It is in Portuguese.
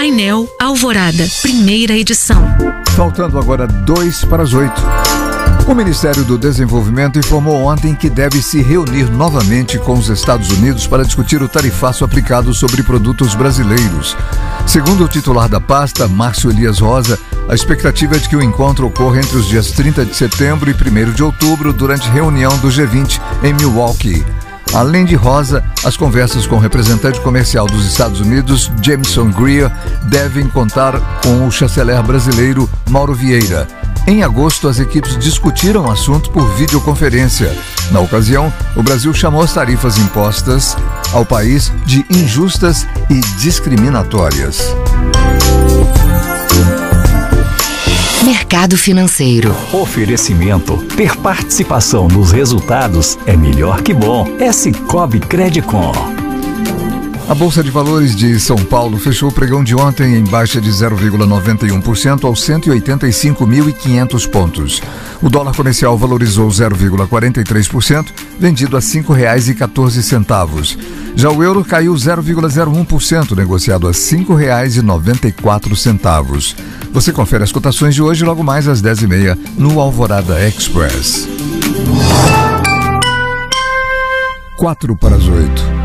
Painel Alvorada, primeira edição. Faltando agora 2 para as 8. O Ministério do Desenvolvimento informou ontem que deve se reunir novamente com os Estados Unidos para discutir o tarifaço aplicado sobre produtos brasileiros. Segundo o titular da pasta, Márcio Elias Rosa, a expectativa é de que o encontro ocorra entre os dias 30 de setembro e 1º de outubro, durante reunião do G20 em Milwaukee. Além de Rosa, as conversas com o representante comercial dos Estados Unidos, Jameson Greer, devem contar com o chanceler brasileiro Mauro Vieira. Em agosto, as equipes discutiram o assunto por videoconferência. Na ocasião, o Brasil chamou as tarifas impostas ao país de injustas e discriminatórias. Mercado financeiro. Oferecimento. Ter participação nos resultados é melhor que bom. É Sicoob Credicom. A Bolsa de Valores de São Paulo fechou o pregão de ontem em baixa de 0,91% aos 185.500 pontos. O dólar comercial valorizou 0,43%, vendido a R$ 5,14. Já o euro caiu 0,01%, negociado a R$ 5,94. Você confere as cotações de hoje logo mais às 10h30 no Alvorada Express. 4 para as 8.